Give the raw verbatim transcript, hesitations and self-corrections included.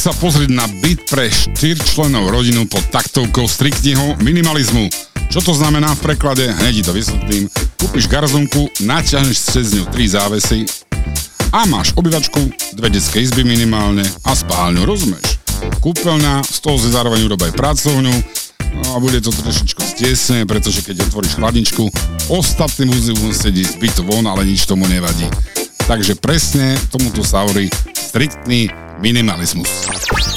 sa pozrieť na byt pre štyrčlenov rodinu pod taktovkou striktného minimalizmu. Čo to znamená v preklade? Hneď to vysvetlím. Kúpiš garzonku, naťahneš cez ňu tri závesy a máš obývačku, dve detské izby minimálne a spálňu, rozumieš? Kúpeľňa, z toho si zároveň urobaj pracovňu, no a bude to trošičku stiesne, pretože keď otvoríš chladničku, ostatný muzeum sedí z bytu von, ale nič tomu nevadí. Takže presne tomuto sa hovorí striktný minimalizmus.